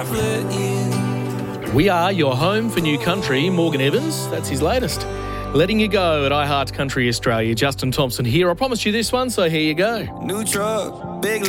We are your home for new country. Morgan Evans, that's his latest. Letting you go at iHeart Country Australia. Justin Thompson here. I promised you this one, so here you go. New truck, big